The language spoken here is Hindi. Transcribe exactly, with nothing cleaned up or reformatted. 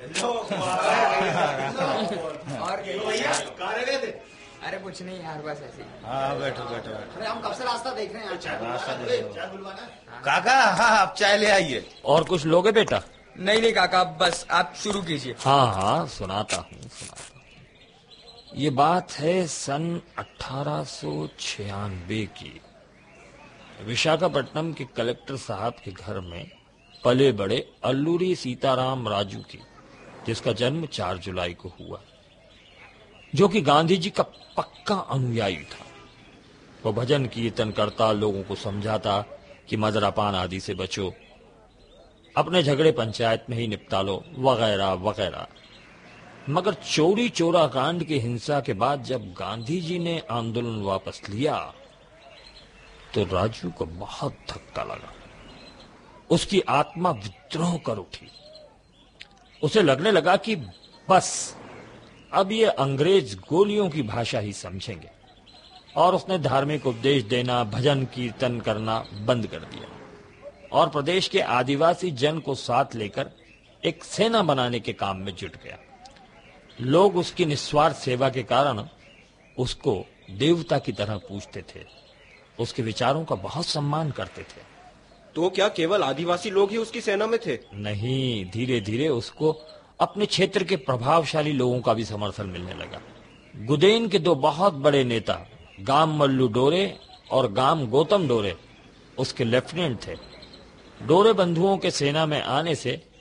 और भैया कहाँ रह गए थे? अरे कुछ नहीं यार, बस ऐसे ही। हाँ बैठो बैठो बैठो। अरे हम कब से रास्ता देख रहे हैं। रास्ता दे दो। चाय बुलवाना? काका हाँ आप चाय ले आइए। और कुछ लोगे बेटा? नहीं नहीं काका, बस आप शुरू कीजिए। हाँ हाँ सुनाता हूँ सुनाता हूँ। ये बात है सन अठारह सौ छियानवे की। विशाखापट्टनम के कलेक्टर साहब के घर में पले बड़े अल्लूरी सीताराम राजू की, जिसका जन्म चार जुलाई को हुआ, जो कि गांधी जी का पक्का अनुयायी था। वो भजन कीर्तन करता, लोगों को समझाता कि मदरापान आदि से बचो, अपने झगड़े पंचायत में ही निपटा लो, वगैरह वगैरह। मगर चोरी चोरा कांड की हिंसा के बाद जब गांधी जी ने आंदोलन वापस लिया तो राजू को बहुत धक्का लगा। उसकी आत्मा विद्रोह कर उठी। उसे लगने लगा कि बस अब ये अंग्रेज गोलियों की भाषा ही समझेंगे, और उसने धार्मिक उपदेश देना, भजन कीर्तन करना बंद कर दिया और प्रदेश के आदिवासी जन को साथ लेकर एक सेना बनाने के काम में जुट गया। लोग उसकी निस्वार्थ सेवा के कारण उसको देवता की तरह पूजते थे, उसके विचारों का बहुत सम्मान करते थे। तो क्या केवल आदिवासी लोग ही उसकी सेना में थे? नहीं, धीरे धीरे उसको अपने क्षेत्र के प्रभावशाली लोगों का भी समर्थन मिलने लगा। गुदेन के दो बहुत बड़े नेता गाम मल्लू डोरे और गाम गौतम डोरे उसके लेफ्टिनेंट थे। डोरे बंधुओं के सेना में आने से